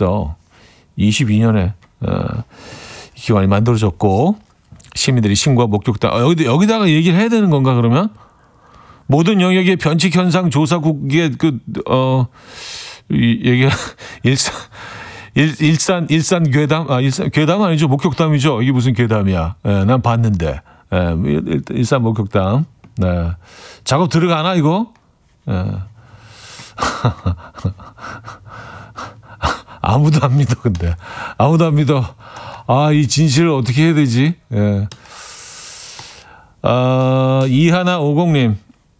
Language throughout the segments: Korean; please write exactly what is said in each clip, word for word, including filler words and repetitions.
멋있다. 이십이 년에 어, 기관이 만들어졌고 시민들이 신고와 목격다. 어, 여기 여기다가 얘기를 해야 되는 건가 그러면? 모든 영역의 변칙 현상 조사국의 그어 얘기 일산 일, 일산 일산 괴담 아 일산 괴담 아니죠? 목격담이죠. 이게 무슨 괴담이야? 예, 난 봤는데. 예, 일산 목격담. 네. 작업 들어가나 이거? 예. 아무도 안 믿어 근데 아무도 안 믿어. 아, 이 진실을 어떻게 해야 되지? 예. 아, 이하나오공님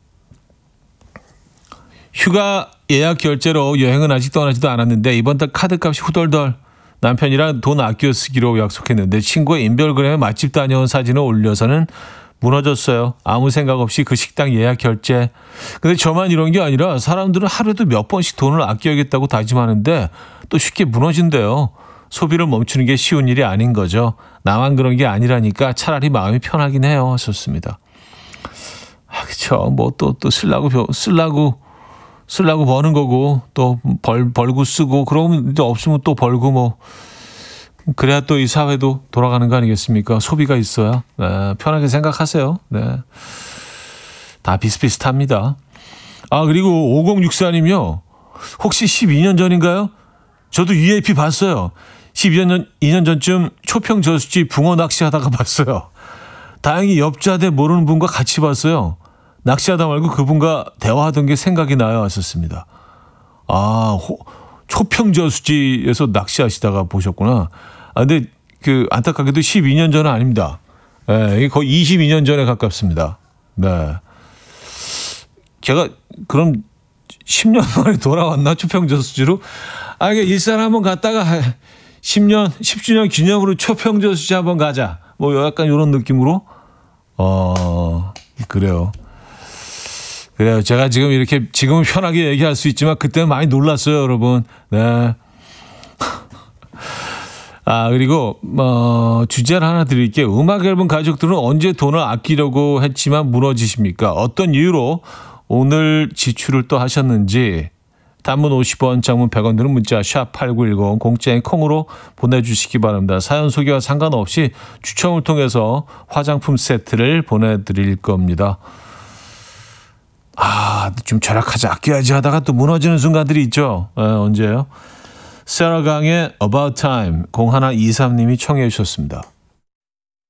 휴가 예약 결제로 여행은 아직 떠나지도 않았는데 이번 달 카드값이 후덜덜. 남편이랑 돈 아껴 쓰기로 약속했는데 친구의 인별그램에 맛집 다녀온 사진을 올려서는 무너졌어요. 아무 생각 없이 그 식당 예약 결제. 근데 저만 이런 게 아니라 사람들은 하루에도 몇 번씩 돈을 아껴야겠다고 다짐하는데 또 쉽게 무너진대요. 소비를 멈추는 게 쉬운 일이 아닌 거죠. 나만 그런 게 아니라니까 차라리 마음이 편하긴 해요. 하셨습니다. 아, 그쵸. 뭐 또, 또 쓰려고, 쓰려고, 쓰려고 버는 거고 또 벌, 벌고 쓰고 그러면 이제 없으면 또 벌고 뭐 그래야 또 이 사회도 돌아가는 거 아니겠습니까? 소비가 있어야 네, 편하게 생각하세요. 네, 다 비슷비슷합니다. 아 그리고 오공육사님요. 혹시 십이 년 전인가요? 저도 유에이피 봤어요. 십이 년, 이 년 전쯤 초평 저수지 붕어 낚시하다가 봤어요. 다행히 옆자대 모르는 분과 같이 봤어요. 낚시하다 말고 그분과 대화하던 게 생각이 나요. 하셨습니다. 아, 호, 초평 저수지에서 낚시하시다가 보셨구나. 아, 근데 그 안타깝게도 십이 년 전은 아닙니다. 예, 이게 거의 이십이 년 전에 가깝습니다. 네. 제가 그럼 십 년 만에 돌아왔나? 초평 저수지로? 아, 이게 일산 한번 갔다가 십 년, 십 주년 기념으로 초평 저수지 한번 가자. 뭐 약간 이런 느낌으로. 어, 그래요. 그래요. 제가 지금 이렇게 지금은 편하게 얘기할 수 있지만 그때는 많이 놀랐어요, 여러분. 네. 아, 그리고 어, 주제를 하나 드릴게요. 음악 앨범 가족들은 언제 돈을 아끼려고 했지만 무너지십니까? 어떤 이유로 오늘 지출을 또 하셨는지 단문 오십 원, 장문 백 원 드는 문자 샵 팔구일공 공짜인 콩으로 보내주시기 바랍니다. 사연 소개와 상관없이 추첨을 통해서 화장품 세트를 보내드릴 겁니다. 아, 좀 절약하지 아껴야지 하다가 또 무너지는 순간들이 있죠. 네, 언제요? 세라 강의 About Time 공일이삼님이 청해 주셨습니다.